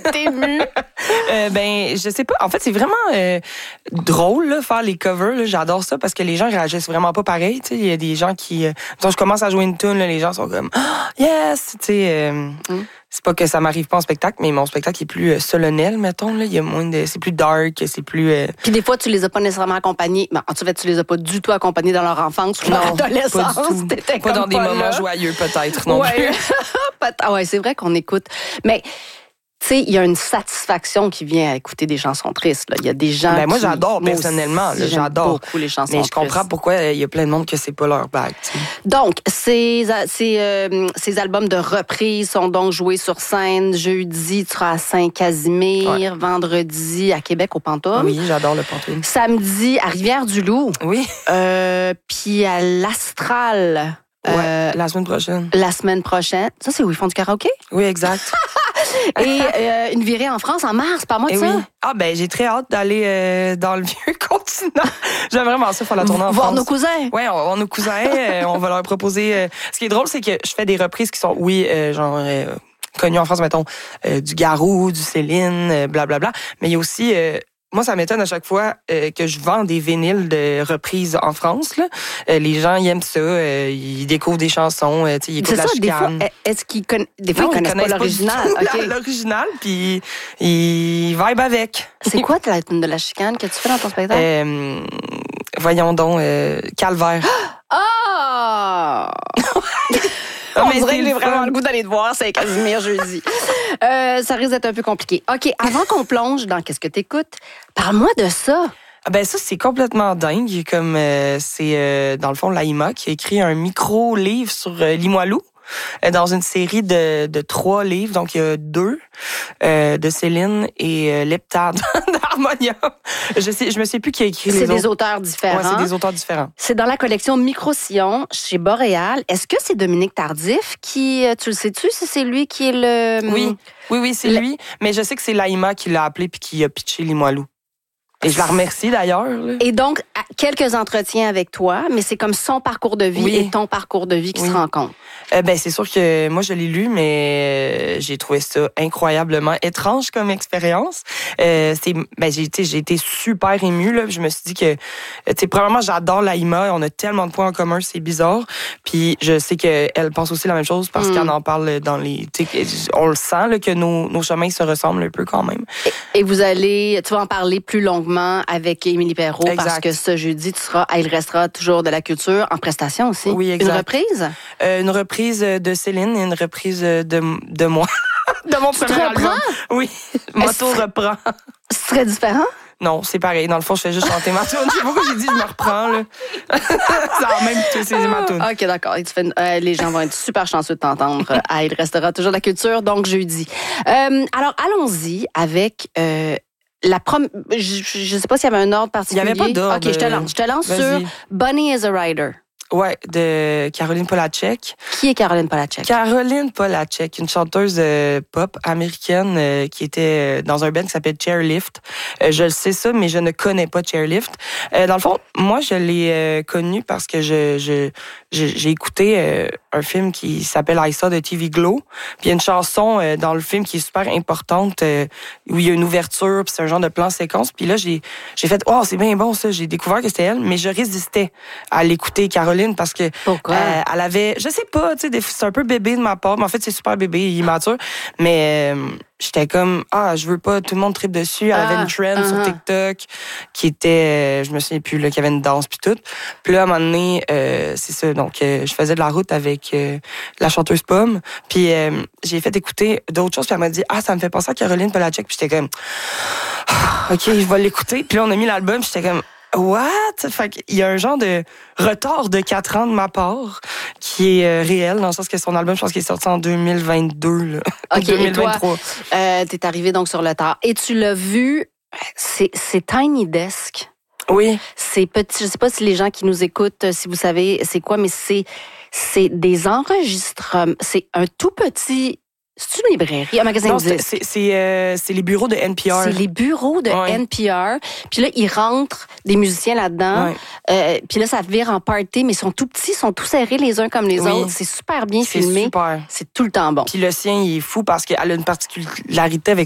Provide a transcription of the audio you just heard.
T'es émue. Ben, je sais pas. En fait, c'est vraiment drôle, là, faire les covers. Là. J'adore ça parce que les gens réagissent vraiment pas pareil. Il y a des gens qui... quand je commence à jouer une tune, les gens sont comme « Yes! » C'est pas que ça m'arrive pas en spectacle, mais mon spectacle est plus solennel, mettons. Là. Il y a moins de... C'est plus dark, c'est plus... Puis des fois, tu les as pas nécessairement accompagnés. Ben, en fait, tu les as pas du tout accompagnés dans leur enfance ou leur adolescence. Pas du tout. Pas dans des moments joyeux, peut-être, non plus. Ouais, c'est vrai qu'on écoute. Mais... Tu sais, il y a une satisfaction qui vient à écouter des chansons tristes. Là. Il y a des gens moi, j'adore, personnellement. Aussi, j'adore beaucoup les chansons tristes. Mais je comprends tristes. pourquoi il y a plein de monde que c'est pas leur bague. T'sais. Donc, ces albums de reprise sont donc joués sur scène. Jeudi, tu seras à Saint-Casimir. Ouais. Vendredi, à Québec, au Pantoum. Oui, j'adore le Pantoum. Samedi, à Rivière-du-Loup. Oui. Puis à l'Astral. Ouais, la semaine prochaine. La semaine prochaine. Ça, c'est où ils font du karaoké? Oui, exact. Et une virée en France en mars, par mois de ça? Oui. Ah, ben, j'ai très hâte d'aller dans le vieux continent. J'aime vraiment ça faire la tournée en voir France. Voir nos cousins? Oui, on va voir nos cousins. On va leur proposer... Ce qui est drôle, c'est que je fais des reprises qui sont, connues en France, mettons, du Garou, du Céline, blablabla. Mais il y a aussi... moi, ça m'étonne à chaque fois que je vends des vinyles de reprises en France. Là. Les gens, ils aiment ça. Ils découvrent des chansons. Ils écoutent la chicane. Des fois, est-ce qu'ils des fois, ils connaissent pas l'original? Okay. L'original, puis ils vibent avec. C'est quoi la tune de la chicane que tu fais dans ton spectacle? Voyons donc, Calvaire. Ah! On dirait que j'ai vraiment le goût d'aller te voir, c'est Casimir jeudi. Ça risque d'être un peu compliqué. OK, avant qu'on plonge dans qu'est-ce que t'écoutes, parle-moi de ça. Ben ça, c'est complètement dingue. Comme c'est, dans le fond, l'AIMA qui a écrit un micro-livre sur Limoilou. Dans une série de 3 livres, donc il y a 2 de Céline et Leptade d'Harmonium. Je me sais plus qui a écrit les autres. C'est des auteurs différents. Ouais, c'est des auteurs différents. C'est dans la collection Micro-Sillon chez Boréal. Est-ce que c'est Dominique Tardif qui, tu le sais-tu, si c'est lui qui est le... Oui, c'est lui. Mais je sais que c'est l'AIMA qui l'a appelé puis qui a pitché Limoilou. Et je la remercie d'ailleurs. Là. Et donc, quelques entretiens avec toi, mais c'est comme son parcours de vie et ton parcours de vie qui se rencontrent. Ben c'est sûr que moi je l'ai lu, mais j'ai trouvé ça incroyablement étrange comme expérience. J'ai été super émue là. Je me suis dit que, probablement j'adore l'AIMA. On a tellement de points en commun, c'est bizarre. Puis je sais qu'elle pense aussi la même chose parce qu'elle en parle dans les. On le sent là, que nos chemins se ressemblent un peu quand même. Et tu vas en parler plus longuement avec Émilie Perrault parce que ce jeudi tu seras à Il restera toujours de la culture en prestation aussi. Oui, exact. Une reprise? Une reprise de Céline et une reprise de moi. De mon premier album. Oui, Moto reprend. Ce serait différent? Non, c'est pareil. Dans le fond, je fais juste chanter ma tune. Je sais pas pourquoi j'ai dit je me reprends, là. Ça même c'est ma tune. OK, d'accord. Les gens vont être super chanceux de t'entendre. Il restera toujours de la culture, donc jeudi. Alors, allons-y avec... je sais pas s'il y avait un ordre particulier. Il n'y avait pas d'ordre. OK, je te lance sur Bunny is a Rider. Ouais, de Caroline Polachek. Qui est Caroline Polachek? Caroline Polachek, une chanteuse pop américaine qui était dans un band qui s'appelle Chairlift. Je le sais ça, mais je ne connais pas Chairlift. Dans le fond, moi, je l'ai connue parce que j'ai écouté un film qui s'appelle I Saw de TV Glow. Puis il y a une chanson dans le film qui est super importante où il y a une ouverture, puis c'est un genre de plan séquence. Puis là, j'ai fait « Oh, c'est bien bon ça! » J'ai découvert que c'était elle, mais je résistais à l'écouter, Caroline, parce que elle avait, je sais pas, tu sais, c'est un peu bébé de ma part, mais en fait c'est super bébé, immature, mais j'étais comme je veux pas, tout le monde tripe dessus. Elle avait une trend sur TikTok qui était, je me souviens plus là, qu'il y avait une danse puis tout. Puis là à un moment donné, c'est ça, donc je faisais de la route avec la chanteuse Pomme, puis j'ai fait écouter d'autres choses, puis elle m'a dit ça me fait penser à Caroline Polachek, puis j'étais comme OK, je vais l'écouter. Puis là on a mis l'album, puis j'étais comme what? Fait qu'il y a un genre de retard de 4 ans de ma part qui est réel, dans le sens que son album, je pense qu'il est sorti en 2022. Là. OK, 2023. Et toi, t'es arrivé donc sur le tard. Et tu l'as vu, c'est Tiny Desk. Oui. C'est petit, je sais pas si les gens qui nous écoutent, si vous savez c'est quoi, mais c'est des enregistrements. C'est un tout petit... C'est une librairie, un magasin de disques? C'est les bureaux de NPR. C'est les bureaux de NPR. Puis là, ils rentrent des musiciens là-dedans. Puis là, ça vire en party, mais ils sont tout petits, ils sont tous serrés les uns comme les autres. C'est super bien filmé. C'est super. C'est tout le temps bon. Puis le sien, il est fou parce qu'elle a une particularité avec